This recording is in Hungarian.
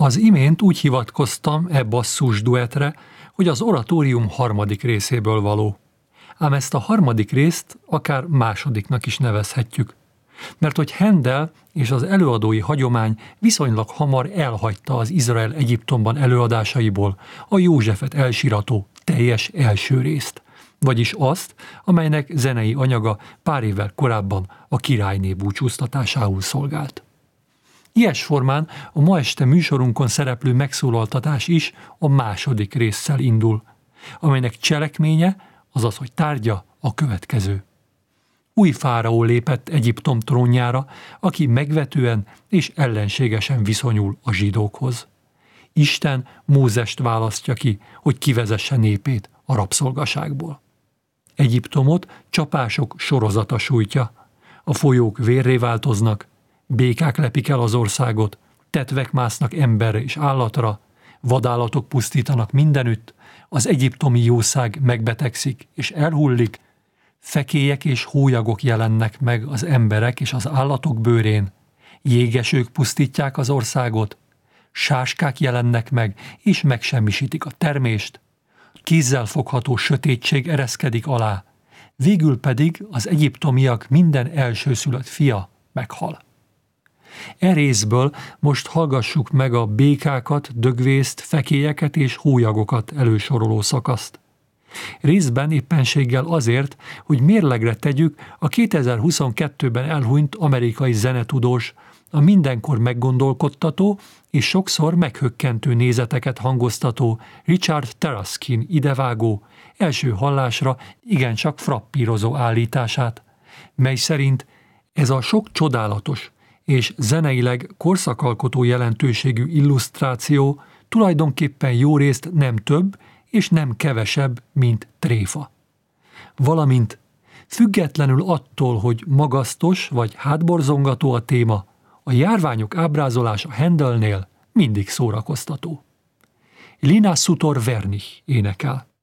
Az imént úgy hivatkoztam basszus duetre, hogy az oratórium harmadik részéből való. Ám ezt a harmadik részt akár másodiknak is nevezhetjük. Mert hogy Handel és az előadói hagyomány viszonylag hamar elhagyta az Izrael Egyiptomban előadásaiból a Józsefet elsirató teljes első részt, vagyis azt, amelynek zenei anyaga pár évvel korábban a királyné búcsúztatásául szolgált. Ilyes formán a ma este műsorunkon szereplő megszólaltatás is a második résszel indul, amelynek cselekménye, azaz, hogy tárgya a következő. Új fáraó lépett Egyiptom trónjára, aki megvetően és ellenségesen viszonyul a zsidókhoz. Isten Mózest választja ki, hogy kivezesse népét a rabszolgaságból. Egyiptomot csapások sorozata sújtja, a folyók vérré változnak, békák lepik el az országot, tetvek másznak emberre és állatra, vadállatok pusztítanak mindenütt, az egyiptomi jószág megbetegszik és elhullik, fekélyek és hólyagok jelennek meg az emberek és az állatok bőrén, jégesők pusztítják az országot, sáskák jelennek meg és megsemmisítik a termést, kézzel fogható sötétség ereszkedik alá, végül pedig az egyiptomiak minden elsőszülött fia meghal. E részből most hallgassuk meg a békákat, dögvészt, fekélyeket és hólyagokat elősoroló szakaszt. Részben éppenséggel azért, hogy mérlegre tegyük a 2022-ben elhunyt amerikai zenetudós, a mindenkor meggondolkodtató és sokszor meghökkentő nézeteket hangoztató Richard Taraskin idevágó, első hallásra igencsak frappírozó állítását, mely szerint ez a sok csodálatos és zeneileg korszakalkotó jelentőségű illusztráció tulajdonképpen jórészt nem több és nem kevesebb, mint tréfa. Valamint függetlenül attól, hogy magasztos vagy hátborzongató a téma, a járványok ábrázolása Handelnél mindig szórakoztató. Lina Sutor-Vernich énekel.